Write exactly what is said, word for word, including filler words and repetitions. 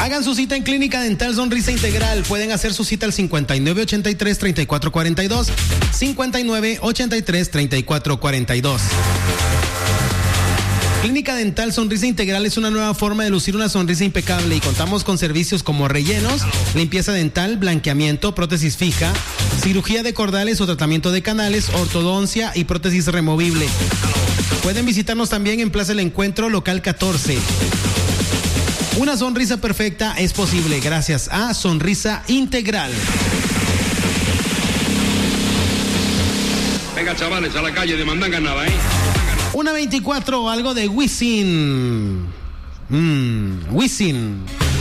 Hagan su cita en Clínica Dental Sonrisa Integral. Pueden hacer su cita al cincuenta y nueve ochenta y tres treinta y cuatro cuarenta y dos, cincuenta y nueve ochenta y tres treinta y cuatro cuarenta y dos. Clínica Dental Sonrisa Integral es una nueva forma de lucir una sonrisa impecable y contamos con servicios como rellenos, limpieza dental, blanqueamiento, prótesis fija, cirugía de cordales o tratamiento de canales, ortodoncia y prótesis removible. Pueden visitarnos también en Plaza del Encuentro, local catorce. Una sonrisa perfecta es posible gracias a Sonrisa Integral. Venga, chavales, a la calle de mandanga nada, ¿eh? Una veinticuatro, algo de Wisin. Mmm, Wisin.